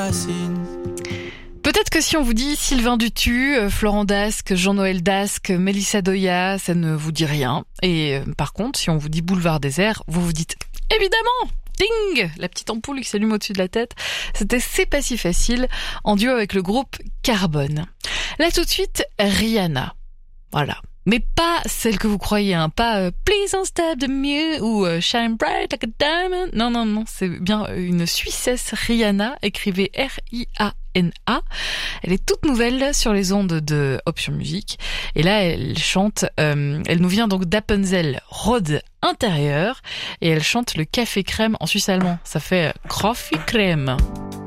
Peut-être que si on vous dit Sylvain Dutu, Florent Dasque, Jean-Noël Dasque, Mélissa Doya, ça ne vous dit rien. Et par contre, si on vous dit Boulevard Désert, vous vous dites évidemment, ding, la petite ampoule qui s'allume au-dessus de la tête. C'était C'est pas si facile, en duo avec le groupe Carbone. Là tout de suite, Rihanna. Voilà. Mais pas celle que vous croyez, hein. Pas Please Don't Stop the Music ou Shine Bright Like a Diamond. Non, c'est bien une Suissesse, Rihanna, écrivez R-I-A-N-A. Elle est toute nouvelle sur les ondes de Option Musique. Et là, elle chante, elle nous vient donc d'Appenzell Rode intérieur, et elle chante le café crème en suisse allemand. Ça fait Coffee Crème.